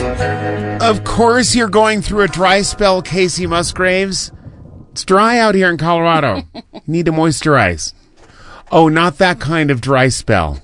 Of course you're going through a dry spell, Casey Musgraves. It's dry out here in Colorado. Need to moisturize. Oh, not that kind of dry spell.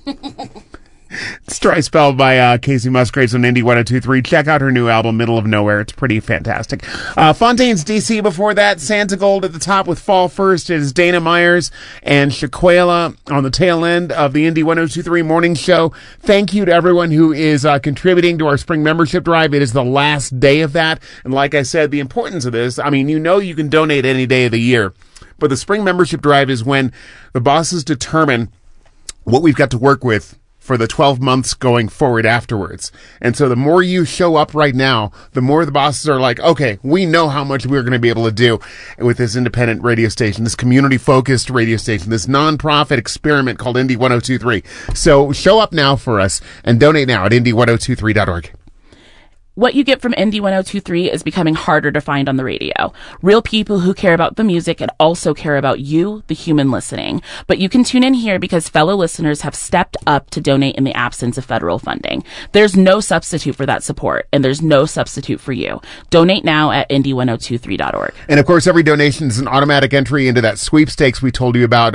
It's Dry Spell by Casey Musgraves on Indie 102.3. Check out her new album, Middle of Nowhere. It's pretty fantastic. Fontaines DC before that. Santa Gold at the top with Fall First. It is Dana Myers and Shaquela on the tail end of the Indie 102.3 morning show. Thank you to everyone who is contributing to our spring membership drive. It is the last day of that. And like I said, the importance of this, I mean, you know you can donate any day of the year. But the spring membership drive is when the bosses determine what we've got to work with for the 12 months going forward afterwards. And so the more you show up right now, the more the bosses are like, okay, we know how much we're going to be able to do with this independent radio station, this community-focused radio station, this non-profit experiment called Indie 102.3. So show up now for us and donate now at indie1023.org. What you get from Indie 102.3 is becoming harder to find on the radio. Real people who care about the music and also care about you, the human listening. But you can tune in here because fellow listeners have stepped up to donate in the absence of federal funding. There's no substitute for that support, and there's no substitute for you. Donate now at indie1023.org. And of course, every donation is an automatic entry into that sweepstakes we told you about.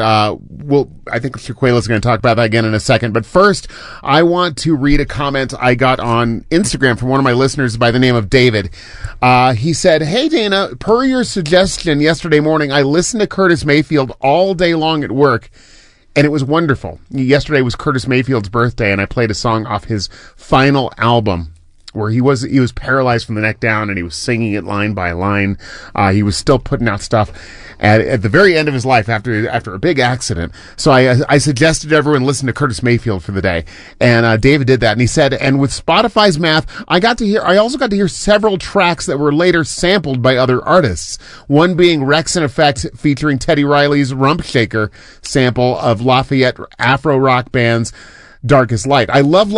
I think Shaquela's going to talk about that again in a second. But first, I want to read a comment I got on Instagram from one of my listeners by the name of David. He said, "Hey Dana, per your suggestion yesterday morning, I listened to Curtis Mayfield all day long at work, and it was wonderful. Yesterday was Curtis Mayfield's birthday, and I played a song off his final album where he was paralyzed from the neck down, and he was singing it line by line. He was still putting out stuff at the very end of his life after a big accident. So I suggested everyone listen to Curtis Mayfield for the day, and David did that. And he said, and with Spotify's math, I also got to hear several tracks that were later sampled by other artists. One being Rex and Effect featuring Teddy Riley's Rump Shaker sample of Lafayette Afro rock band's Darkest Light. I love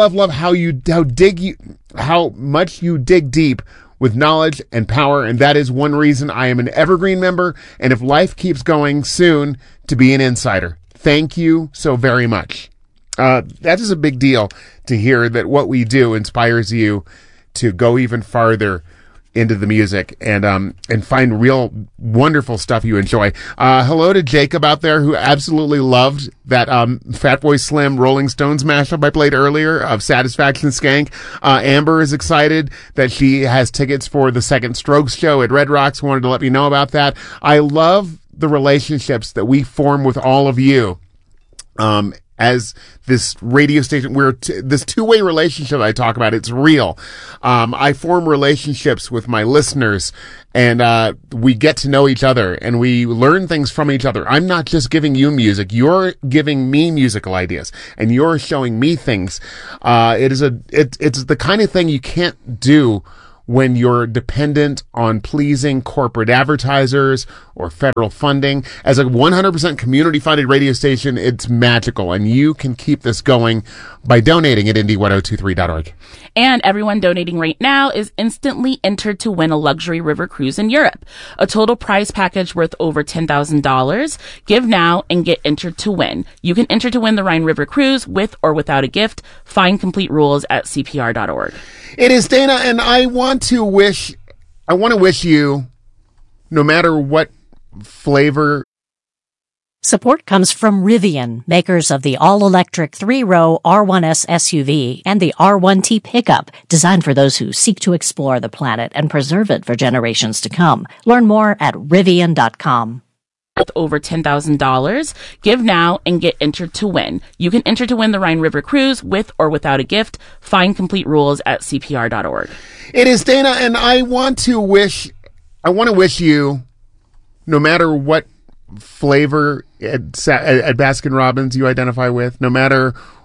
how much you dig deep with knowledge and power, and that is one reason I am an Evergreen member, and if life keeps going, soon to be an insider. Thank you so very much." That is a big deal to hear that what we do inspires you to go even farther into the music and find real wonderful stuff you enjoy. Hello to Jacob out there who absolutely loved that Fatboy Slim Rolling Stones mashup I played earlier of Satisfaction Skank. Amber is excited that she has tickets for the Second Strokes show at Red Rocks. Wanted to let me know about that. I love the relationships that we form with all of you. As this radio station, this two-way relationship I talk about, it's real. I form relationships with my listeners, and we get to know each other, and we learn things from each other. I'm not just giving you music; you're giving me musical ideas, and you're showing me things. It's the kind of thing you can't do when you're dependent on pleasing corporate advertisers or federal funding. As a 100% community-funded radio station, it's magical, and you can keep this going by donating at indie1023.org. And everyone donating right now is instantly entered to win a luxury river cruise in Europe. A total prize package worth over $10,000. Give now and get entered to win. You can enter to win the Rhine River Cruise with or without a gift. Find complete rules at CPR.org. It is Dana, and I want to wish you, no matter what flavor. Support comes from Rivian, makers of the all-electric 3-row R1S SUV and the R1T pickup, designed for those who seek to explore the planet and preserve it for generations to come. Learn more at Rivian.com. With over $10,000. Give now and get entered to win. You can enter to win the Rhine River Cruise with or without a gift. Find complete rules at CPR.org. It is Dana, and I want to wish you, no matter what flavor at Baskin Robbins you identify with, no matter